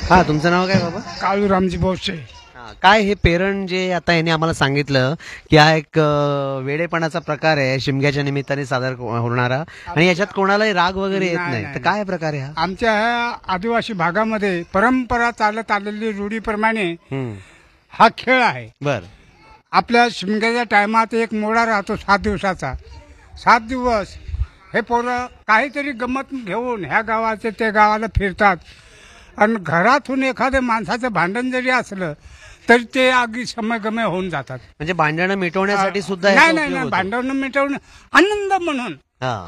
हा, तुमचं नाव काय बाबा? काळूरामजी बोसे. काय हे पेरण जे आता यांनी आम्हाला सांगितलं की हा एक वेडेपणाचा प्रकार आहे शिमग्याच्या निमित्ताने सादर होणारा, आणि याच्यात कोणालाही राग वगैरे येत नाही, तर काय प्रकार आहे हा? आमच्या ह्या आदिवासी भागामध्ये परंपरा चालत आलेली रूढीप्रमाणे हा खेळ आहे. बर. आपल्या शिमग्याच्या टायमात एक मोडा राहतो 7 दिवसाचा. 7 दिवस हे पोरं काहीतरी गमत घेऊन ह्या गावाचे ते गावाला फिरतात, आणि घरातून एखाद्या माणसाचं भांडण जरी असलं तरी ते अगदी समयगमय होऊन जातात. म्हणजे भांडणं मिटवण्यासाठी सुद्धा नाही, भांडण मिटवणं आनंद म्हणून.